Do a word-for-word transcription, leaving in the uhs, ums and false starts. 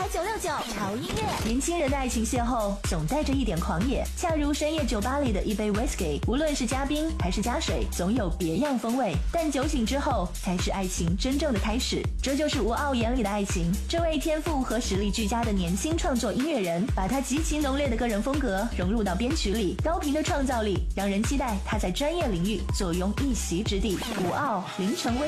九六九，潮音乐。 年轻人的爱情邂逅总带着一点狂野，恰如深夜酒吧里的一杯 whisky， 无论是加冰还是加水，总有别样风味。但酒醒之后，才是爱情真正的开始。这就是吴傲眼里的爱情。这位天赋和实力俱佳的年轻创作音乐人，把他极其浓烈的个人风格融入到编曲里，高频的创造力让人期待他在专业领域坐拥一席之地。吴傲，林晨威。